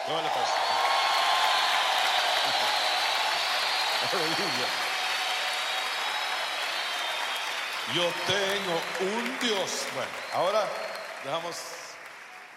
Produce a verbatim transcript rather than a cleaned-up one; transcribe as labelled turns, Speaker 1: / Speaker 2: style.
Speaker 1: ¿Cómo le pasa? Aleluya. Yo tengo un Dios. Bueno, ahora dejamos